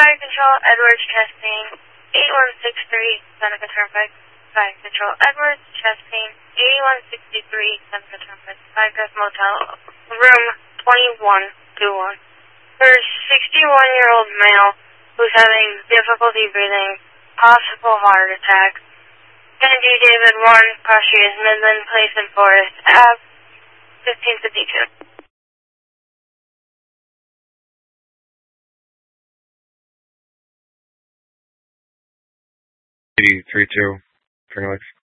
Fire Control, Edwards, chest pain, 8163, Seneca Turnpike. Fire Control, Edwards, chest pain, 8163, Seneca Turnpike. Firegrass Motel, room 2121. There's 61-year-old male who's having difficulty breathing, possible heart attack. Benji David 1, Cross Street, Midland Place and Forest Ave, 1552. 3-2, Finger Lakes.